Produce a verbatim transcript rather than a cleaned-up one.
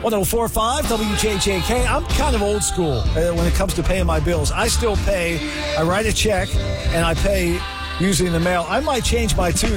one oh four point five W J J K. I'm kind of old school uh, when it comes to paying my bills. I still pay. I write a check, and I pay using the mail. I might change my tune.